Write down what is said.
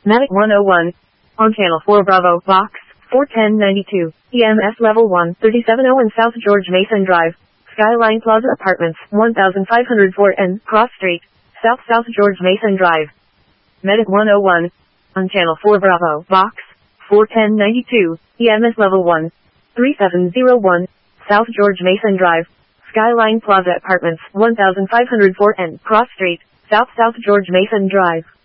Medic 101. On Channel 4 Bravo, Box 41092, EMS Level 1, 3701 South George Mason Drive, Skyline Plaza Apartments, 1504N, Cross Street, South George Mason Drive. Medic 101. On Channel 4 Bravo, Box 41092, EMS Level 1, 3701, South George Mason Drive, Skyline Plaza Apartments, 1504N, Cross Street, South George Mason Drive.